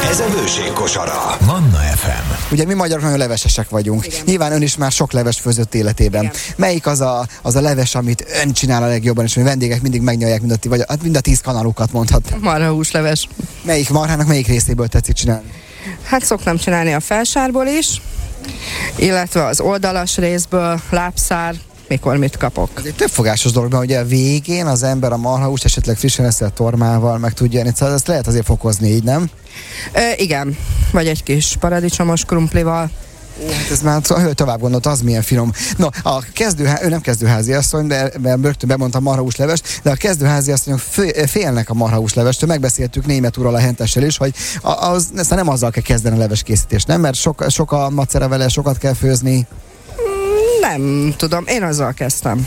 Ez a Hőség kosara. Manna FM. Ugye mi magyarok nagyon levesesek vagyunk. Igen. Nyilván ön is már sok leves főzött életében. Igen. Melyik az a leves, amit ön csinál a legjobban, és a vendégek mindig megnyalják, mind a 10 kanalukat mondhat. Marhahúsleves. Melyik marhának melyik részéből tetszik csinálni? Hát szoktam csinálni a felsárból is, illetve az oldalas részből, lábszár, mikor mit kapok. Ez egy többfogásos dolog, mert ugye a végén az ember a marhahúst esetleg frissen eszel tormával, meg tudja enni, szóval ezt lehet azért fokozni így, nem? Igen, vagy egy kis paradicsomos krumplival. Hát ez már tovább gondolt, az milyen finom. No, ő nem kezdőházi asszony, de rögtön bemondta marhahúslevest, de a kezdőházi asszonyok félnek a marhahúslevestől. Megbeszéltük Németh úrral, a hentessel is, hogy nem azzal kell kezdeni a leveskészítést, nem? Mert sok a macera vele, sokat kell főzni. Nem tudom, én azzal kezdtem.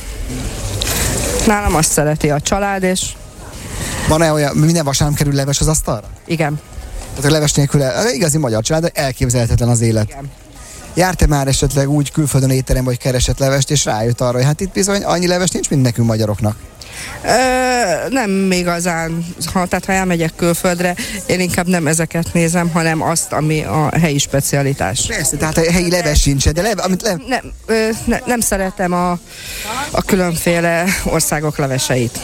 Nálam azt szereti a család, és Van-e olyan, minden vasárnap kerül leves az asztalra? igen. Tehát a leves nélkül igazi magyar család, elképzelhetetlen az élet. Igen. Járt-e már esetleg úgy külföldön étterem, hogy keresett levest, és rájött arra, hogy hát itt bizony annyi leves nincs, mint nekünk magyaroknak? Nem igazán, tehát ha elmegyek külföldre, én inkább nem ezeket nézem, hanem azt, ami a helyi specialitás. Persze, tehát a helyi leves sincs, de Nem szeretem a különféle országok leveseit.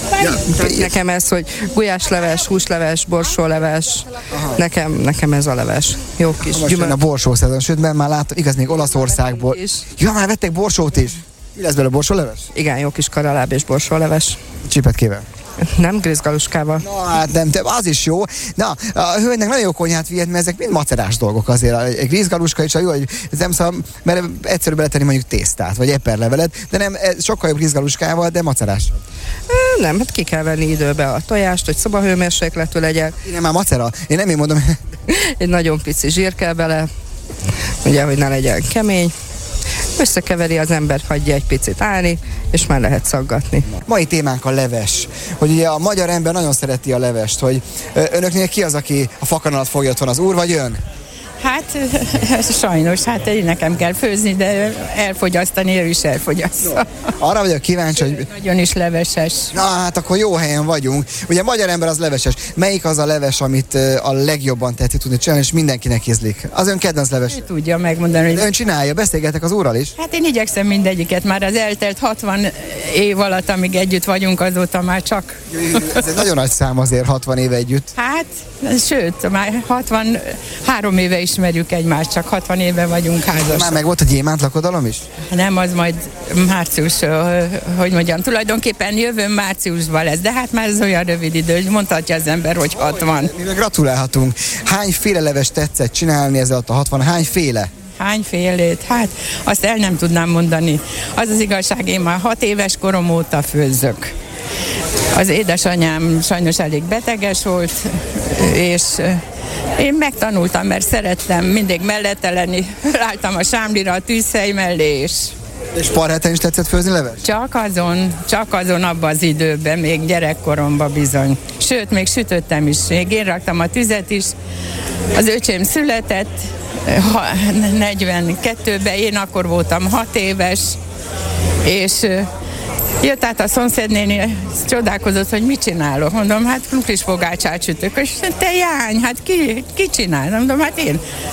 Nekem ez, hogy gulyásleves, húsleves, borsóleves, nekem ez a leves. Jó kis most jön a borsószezon, sőt, mert már látom, igaz, még Olaszországból. Ja, már vettek borsót is. Mi lesz belőle, borsóleves? Igen, jó kis karaláb és borsóleves. Csipetkével. Nem grizgaluskával. Na, hát nem, az is jó. Na, a hölgynek nagyon jó konyhát vihet, mert ezek mind macerás dolgok azért. Egy grízgaluska is, jó, hogy ez nem szabad, mert egyszerűbb beletenni mondjuk tésztát, vagy eperlevelet, de nem, sokkal jobb grízgaluskával, de macerással. Nem, hát ki kell venni időbe a tojást, hogy szobahőmérsékletű legyen. Én már macera, én mondom. Egy nagyon pici zsír kell bele, ugye, hogy ne legyen kemény. Összekeveri az ember, hagyja egy picit állni, és már lehet szaggatni. Mai témánk a leves. Hogy ugye a magyar ember nagyon szereti a levest, hogy önöknél ki az, aki a fakanalat fogja otthon, az úr vagy ön? Hát sajnos, én nekem kell főzni, de elfogyasztani, ő is elfogyasztja. Arra vagyok kíváncsi, hogy... Nagyon is leveses. Na hát akkor jó helyen vagyunk. Ugye a magyar ember az leveses. Melyik az a leves, amit a legjobban tetszik tudni csinálni, és mindenkinek ízlik? Az ön kedvenc leves. Ő tudja megmondani, hogy... Ön csinálja, beszélgetek az úrral is. Hát én igyekszem mindegyiket. Már az eltelt 60 év alatt, amíg együtt vagyunk, azóta már csak... Ez egy nagyon nagy szám azért, 60 éve együtt. Hát, sőt, már 63 éve ismerjük egymást, csak 60 éve vagyunk házasok. Már meg volt a gyémánt lakodalom is? Nem, az majd március, hogy mondjam, tulajdonképpen jövő márciusban lesz, de hát már ez olyan rövid idő, hogy mondhatja az ember, hogy 60. Mi meg gratulálhatunk. Hányféle leves tetszett csinálni ezzel a 60? Hányféle? Hányfélét? Hát azt el nem tudnám mondani. Az az igazság, én már 6 éves korom óta főzzök. Az édesanyám sajnos elég beteges volt, és én megtanultam, mert szerettem mindig mellette lenni. Álltam a sámlira, a tűzhely mellé, És parheten is tetszett főzni leves? Csak azon abban az időben, még gyerekkoromban bizony. Sőt, még sütöttem is. Még én raktam a tüzet is. Az öcsém született 42-ben, én akkor voltam 6 éves, és jött át a szomszédnéni, csodálkozott, hogy mit csinálok. Mondom, hát krumplis pogácsát sütök. És te jány, hát ki csinál? Mondom, hát én.